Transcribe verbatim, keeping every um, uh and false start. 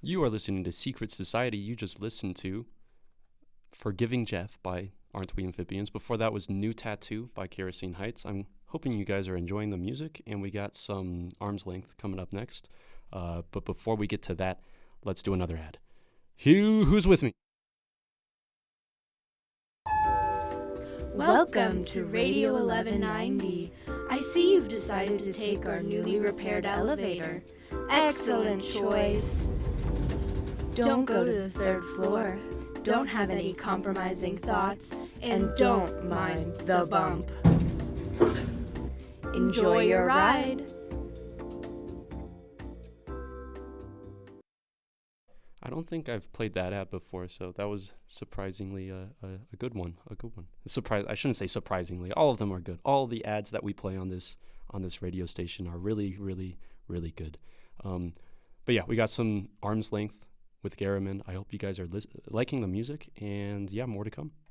You are listening to Secret Society. You just listened to Forgiving Jeff by Aren't We Amphibians. Before that was New Tattoo by Kerosene Heights. I'm hoping you guys are enjoying the music, and we got some Arm's Length coming up next. Uh, but before we get to that, let's do another ad. Hugh, who's with me? Welcome to Radio eleven ninety. I see you've decided to take our newly repaired elevator. Excellent choice. Don't go to the third floor. Don't have any compromising thoughts. And don't mind the bump. Enjoy your ride. I don't think I've played that ad before, so that was surprisingly a, a, a good one. A good one. Surprise! I shouldn't say surprisingly. All of them are good. All the ads that we play on this on this radio station are really, really, really good. Um, but yeah, we got some Arm's Length with Garamond. I hope you guys are lis- liking the music, and yeah, more to come.